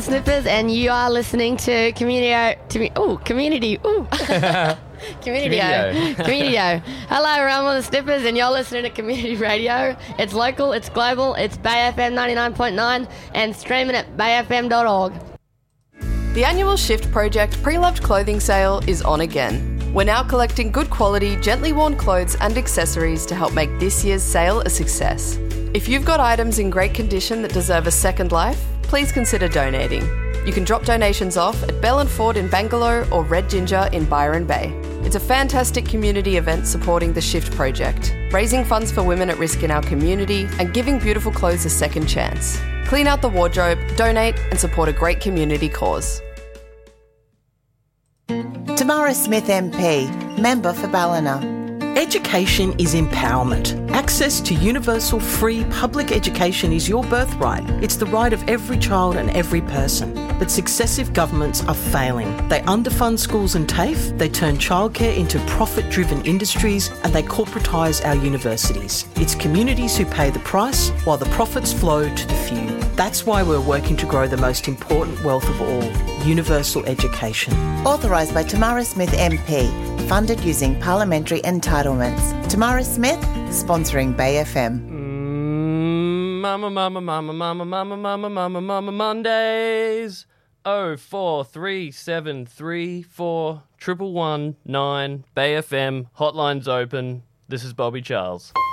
Snippers, and you are listening to Community. Community. Hello, I'm on the Snippers, and you're listening to Community Radio. It's local, it's global, it's Bay FM 99.9, and streaming at bayfm.org. The annual Shift Project pre-loved clothing sale is on again. We're now collecting good quality, gently worn clothes and accessories to help make this year's sale a success. If you've got items in great condition that deserve a second life, please consider donating. You can drop donations off at Bell and Ford in Bangalore or Red Ginger in Byron Bay. It's a fantastic community event supporting the Shift Project, raising funds for women at risk in our community and giving beautiful clothes a second chance. Clean out the wardrobe, donate and support a great community cause. Tamara Smith MP, member for Ballina. Education is empowerment. Access to universal free public education is your birthright. It's the right of every child and every person. But successive governments are failing. They underfund schools and TAFE, they turn childcare into profit-driven industries, and they corporatise our universities. It's communities who pay the price while the profits flow to the few. That's why we're working to grow the most important wealth of all, universal education. Authorised by Tamara Smith MP, funded using parliamentary entitlements. Tamara Smith, sponsoring Bay FM. Mama Mondays. 0437341119 Bay FM. Hotlines open. This is Bobby Charles.